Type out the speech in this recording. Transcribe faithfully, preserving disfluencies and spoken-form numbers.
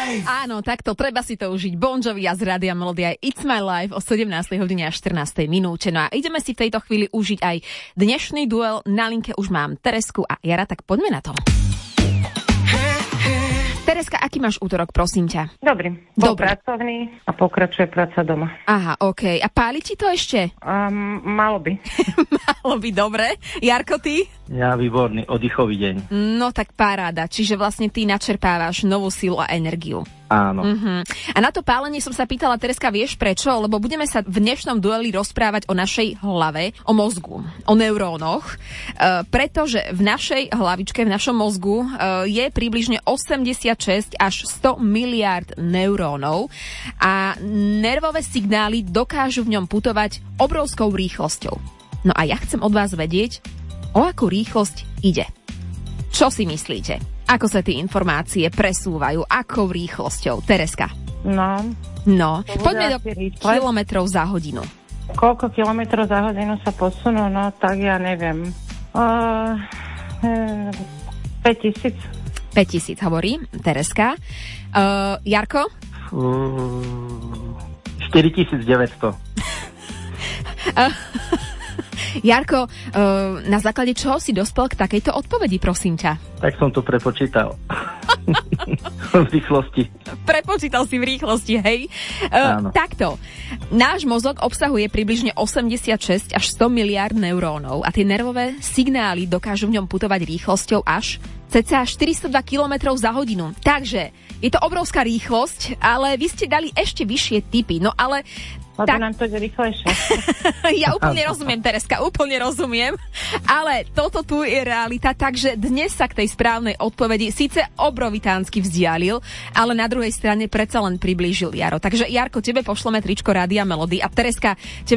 Áno, takto, treba si to užiť. Bon Jovi a z Rádia Melody aj It's My Life o sedemnástej hodine a štrnástej minúte. No a ideme si v tejto chvíli užiť aj dnešný duel. Na linke už mám Teresku a Jara, tak poďme na to. Tereska, aký máš útorok, prosím ťa? Dobrý. Bol pracovný a pokračuje práca doma. Aha, okej. Okay. A páli ti to ešte? Um, malo by. Malo by, dobre. Jarko, ty? Ja, výborný, oddychový deň. No tak paráda. Čiže vlastne ty načerpávaš novú silu a energiu. Áno. Uh-huh. A na to pálenie som sa pýtala, Tereska, vieš prečo? Lebo budeme sa v dnešnom dueli rozprávať o našej hlave, o mozgu, o neurónoch, e, pretože v našej hlavičke, v našom mozgu e, je približne osemdesiatšesť až sto miliárd neurónov a nervové signály dokážu v ňom putovať obrovskou rýchlosťou. No a ja chcem od vás vedieť, o akú rýchlosť ide. Čo si myslíte? Ako sa tie informácie presúvajú? Akou rýchlosťou? Tereska. No. No. Poďme do kilometrov za hodinu. Koľko kilometrov za hodinu sa posunú? No, tak ja neviem. Uh, uh, päťtisíc. päťtisíc hovorí Tereska. Uh, Jarko? Uh, štyritisícdeväťsto. uh, Jarko, uh, na základe čoho si dospel k takejto odpovedi, prosím ťa? Tak som to prepočítal. V rýchlosti. Prepočítal si v rýchlosti, hej? Uh, takto. Náš mozog obsahuje približne osemdesiatšesť až sto miliárd neurónov a tie nervové signály dokážu v ňom putovať rýchlosťou až cca štyristodva kilometrov za hodinu. Takže je to obrovská rýchlosť, ale vy ste dali ešte vyššie tipy. No ale Lebo tak... nám to ide rýchlejšie. Ja úplne rozumiem, Tereska, úplne rozumiem. Ale toto tu je realita, takže dnes sa k tej správnej odpovedi síce obrovitánsky vzdialil, ale na druhej strane predsa len priblížil Jaro. Takže Jarko, tebe pošleme tričko Rádia Melody a Tereska, tebe